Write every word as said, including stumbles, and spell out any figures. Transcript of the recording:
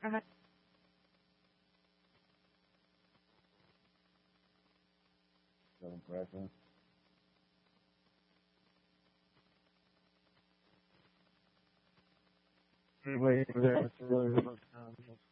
Uh, So impressive. waiting there for really long time.